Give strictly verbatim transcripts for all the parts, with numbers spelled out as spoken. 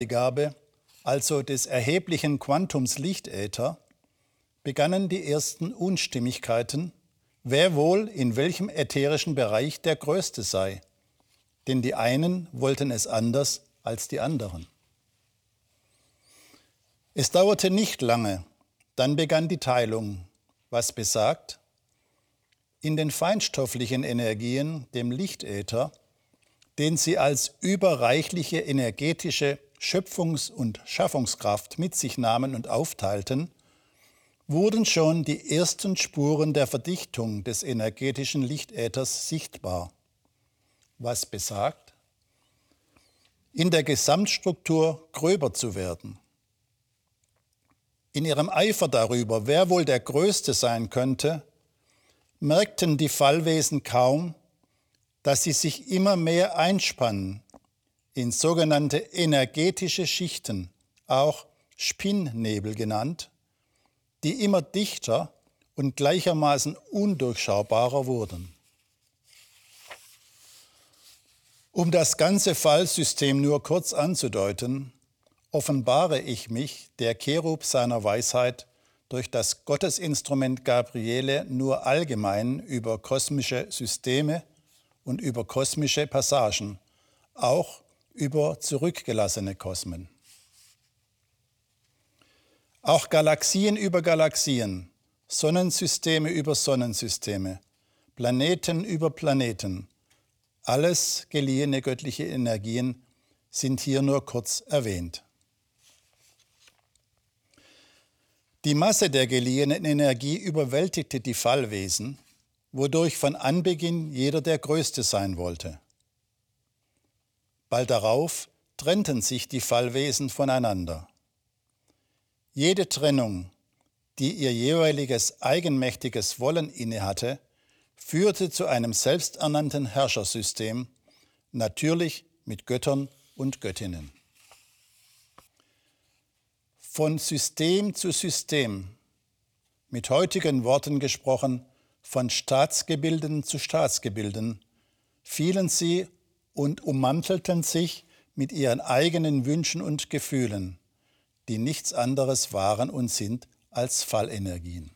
Gabe, also des erheblichen Quantums Lichtäther, begannen die ersten Unstimmigkeiten, wer wohl in welchem ätherischen Bereich der Größte sei, denn die einen wollten es anders als die anderen. Es dauerte nicht lange, dann begann die Teilung, was besagt, in den feinstofflichen Energien, dem Lichtäther, den sie als überreichliche energetische Schöpfungs- und Schaffungskraft mit sich nahmen und aufteilten, wurden schon die ersten Spuren der Verdichtung des energetischen Lichtäthers sichtbar. Was besagt, in der Gesamtstruktur gröber zu werden. In ihrem Eifer darüber, wer wohl der Größte sein könnte, merkten die Fallwesen kaum, dass sie sich immer mehr einspannen in sogenannte energetische Schichten, auch Spinnnebel genannt, die immer dichter und gleichermaßen undurchschaubarer wurden. Um das ganze Fallsystem nur kurz anzudeuten, offenbare ich mich, der Cherub seiner Weisheit, durch das Gottesinstrument Gabriele nur allgemein über kosmische Systeme und über kosmische Passagen, auch über zurückgelassene Kosmen. Auch Galaxien über Galaxien, Sonnensysteme über Sonnensysteme, Planeten über Planeten, alles geliehene göttliche Energien sind hier nur kurz erwähnt. Die Masse der geliehenen Energie überwältigte die Fallwesen, wodurch von Anbeginn jeder der Größte sein wollte. Bald darauf trennten sich die Fallwesen voneinander. Jede Trennung, die ihr jeweiliges eigenmächtiges Wollen innehatte, führte zu einem selbsternannten Herrschersystem, natürlich mit Göttern und Göttinnen. Von System zu System, mit heutigen Worten gesprochen, von Staatsgebilden zu Staatsgebilden, fielen sie und ummantelten sich mit ihren eigenen Wünschen und Gefühlen, die nichts anderes waren und sind als Fallenergien.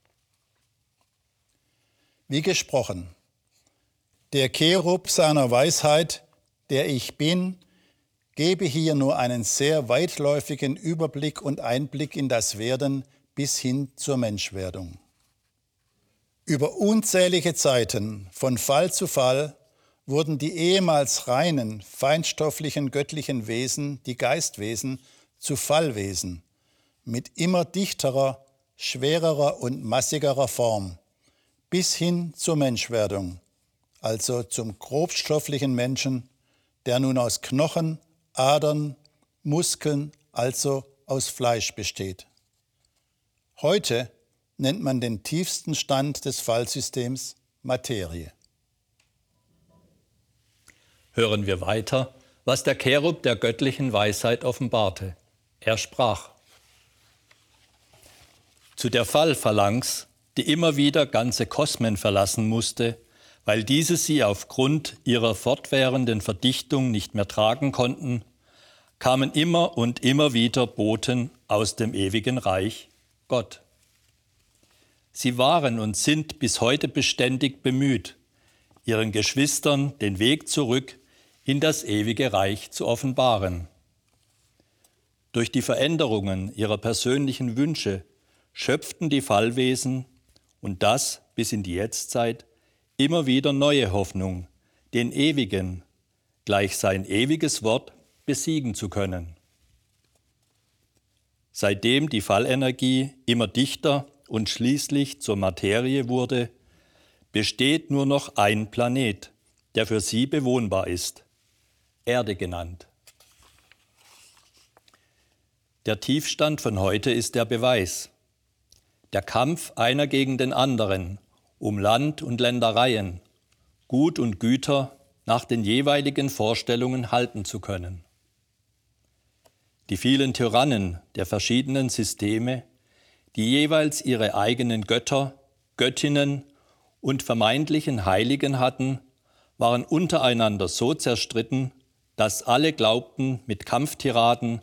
Wie gesprochen, der Cherub seiner Weisheit, der ich bin, gebe hier nur einen sehr weitläufigen Überblick und Einblick in das Werden bis hin zur Menschwerdung. Über unzählige Zeiten, von Fall zu Fall, wurden die ehemals reinen, feinstofflichen, göttlichen Wesen, die Geistwesen, zu Fallwesen, mit immer dichterer, schwererer und massigerer Form, bis hin zur Menschwerdung, also zum grobstofflichen Menschen, der nun aus Knochen, Adern, Muskeln, also aus Fleisch besteht. Heute nennt man den tiefsten Stand des Fallsystems Materie. Hören wir weiter, was der Cherub der göttlichen Weisheit offenbarte. Er sprach: Zu der Fallphalanx, die immer wieder ganze Kosmen verlassen musste, weil diese sie aufgrund ihrer fortwährenden Verdichtung nicht mehr tragen konnten, kamen immer und immer wieder Boten aus dem ewigen Reich, Gott. Sie waren und sind bis heute beständig bemüht, ihren Geschwistern den Weg zurück in das ewige Reich zu offenbaren. Durch die Veränderungen ihrer persönlichen Wünsche schöpften die Fallwesen, und das bis in die Jetztzeit, immer wieder neue Hoffnung, den Ewigen, gleich sein ewiges Wort, besiegen zu können. Seitdem die Fallenergie immer dichter und schließlich zur Materie wurde, besteht nur noch ein Planet, der für sie bewohnbar ist, Erde genannt. Der Tiefstand von heute ist der Beweis. Der Kampf einer gegen den anderen, um Land und Ländereien, Gut und Güter nach den jeweiligen Vorstellungen halten zu können. Die vielen Tyrannen der verschiedenen Systeme, die jeweils ihre eigenen Götter, Göttinnen und vermeintlichen Heiligen hatten, waren untereinander so zerstritten, dass alle glaubten, mit Kampftiraden